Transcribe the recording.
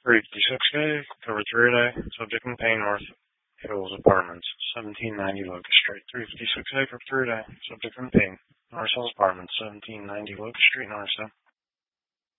356A, cover 3 day, subject in pain, North Hills Apartments, 1790 Locust Street. 356A, cover 3 day, subject in pain, North Hills Apartments, 1790 Locust Street, Norristown.